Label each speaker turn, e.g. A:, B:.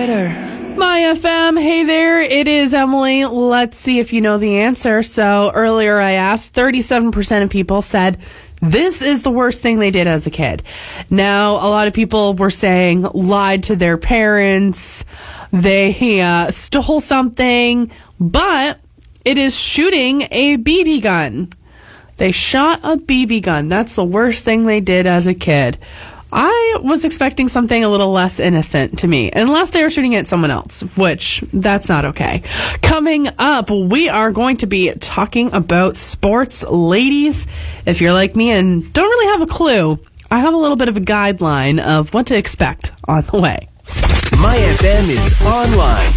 A: better.
B: My FM, hey there, it is Emily. Let's see if you know the answer. So earlier I asked, 37% of people said this is the worst thing they did as a kid. Now, a lot of people were saying lied to their parents, they stole something, but it is shooting a BB gun. They shot a BB gun. That's the worst thing they did as a kid. I was expecting something a little less innocent to me, unless they were shooting at someone else, which that's not okay. Coming up, we are going to be talking about sports. Ladies, if you're like me and don't really have a clue, I have a little bit of a guideline of what to expect on the way.
A: My FM is online